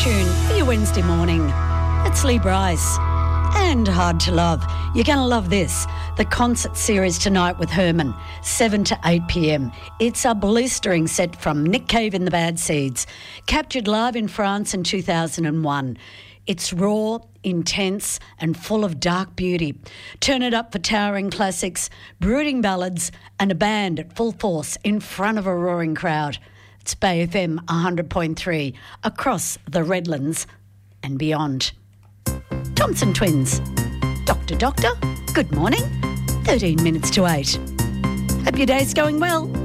tune for your Wednesday morning. It's Lee Bryce and Hard to Love. You're going to love this. The concert series tonight with Herman, 7 to 8 p.m. It's a blistering set from Nick Cave and the Bad Seeds, captured live in France in 2001. It's raw, intense and full of dark beauty. Turn it up for towering classics, brooding ballads and a band at full force in front of a roaring crowd. It's Bay FM 100.3 across the Redlands and beyond. Thompson Twins. Doctor, good morning. 13 minutes to 8. Hope your day's going well.